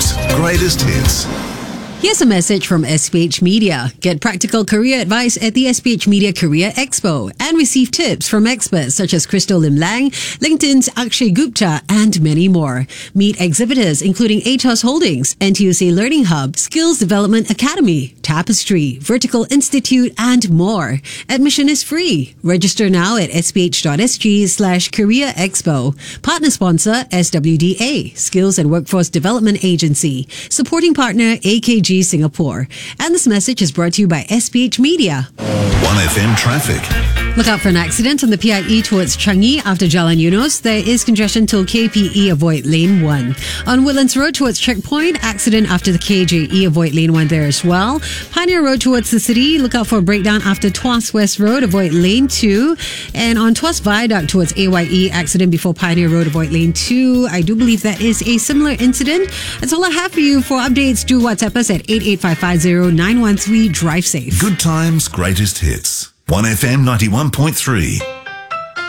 times greatest hits. Here's a message from SPH Media. Get practical career advice at the SPH Media Career Expo and receive tips from experts such as Crystal Lim Lang, LinkedIn's Akshay Gupta, and many more. Meet exhibitors including Atos Holdings, NTUC Learning Hub, Skills Development Academy, Tapestry, Vertical Institute, and more. Admission is free. Register now at sph.sg/Career Expo. Partner sponsor SWDA, Skills and Workforce Development Agency. Supporting partner AKG Singapore. And this message is brought to you by SPH Media. 1FM traffic. Look out for an accident on the PIE towards Changi after Jalan Eunos. There is congestion till KPE, avoid lane 1. On Woodlands Road towards Checkpoint, accident after the KJE, avoid lane 1 there as well. Pioneer Road towards the city, look out for a breakdown after Tuas West Road, avoid lane 2. And on Tuas Viaduct towards AYE, accident before Pioneer Road, avoid lane 2. I do believe that is a similar incident. That's all I have for you. For updates, do WhatsApp us at 88550-913. Drive safe. Good times greatest hits. 1FM 91.3.